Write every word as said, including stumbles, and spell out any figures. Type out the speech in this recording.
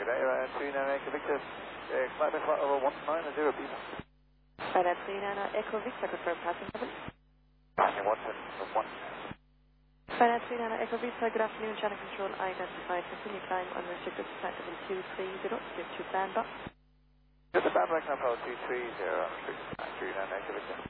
day, uh, three nine Echo Victor, uh, flight by flight over one nine zero B. Right at three nine Echo Victor, confirm passing level. Passing Watson from one. Right at three nine Echo Victor, good afternoon, channel control identified, continue climb unrestricted to tactical two three zero, skip to band box. Get the band back now, two three zero, unrestricted, three nine Echo Victor.